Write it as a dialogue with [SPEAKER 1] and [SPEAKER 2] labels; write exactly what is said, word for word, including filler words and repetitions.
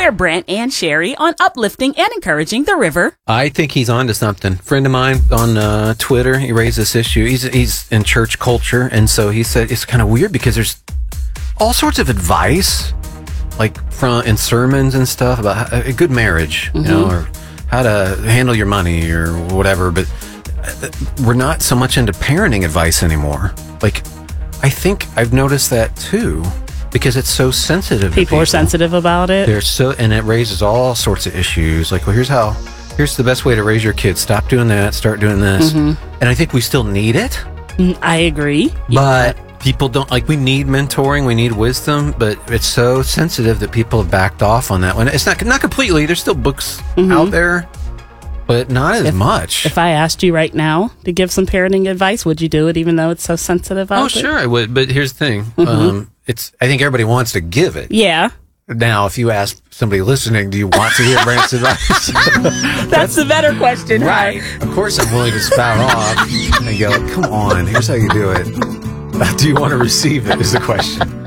[SPEAKER 1] Share Brent and Sherry on uplifting and encouraging the river.
[SPEAKER 2] I think he's on to something. Friend of mine on uh, Twitter, he raised this issue. He's he's in church culture, and so he said it's kind of weird because there's all sorts of advice, like from in sermons and stuff about how, a good marriage, mm-hmm. you know, or how to handle your money or whatever. But we're not so much into parenting advice anymore. Like, I think I've noticed that too. Because it's so sensitive.
[SPEAKER 3] People, people
[SPEAKER 2] are
[SPEAKER 3] sensitive about it.
[SPEAKER 2] They're so, and it raises all sorts of issues. Like, well, here's how, here's the best way to raise your kids. Stop doing that. Start doing this. Mm-hmm. And I think we still need it.
[SPEAKER 3] I agree.
[SPEAKER 2] But yeah. people don't, like, we need mentoring. We need wisdom. But it's so sensitive that people have backed off on that one. It's not, not completely. There's still books mm-hmm. out there, but not as
[SPEAKER 3] if,
[SPEAKER 2] much.
[SPEAKER 3] If I asked you right now to give some parenting advice, would you do it even though it's so sensitive out
[SPEAKER 2] Oh,
[SPEAKER 3] there?
[SPEAKER 2] sure I would. But here's the thing. Mm-hmm. Um, It's. I think everybody wants to give it.
[SPEAKER 3] Yeah.
[SPEAKER 2] Now, if you ask somebody listening, do you want to hear Brant's advice?
[SPEAKER 3] That's, That's the better question, right?
[SPEAKER 2] right? Of course, I'm willing to spout off and go, come on, here's how you do it. Do you want to receive it is the question.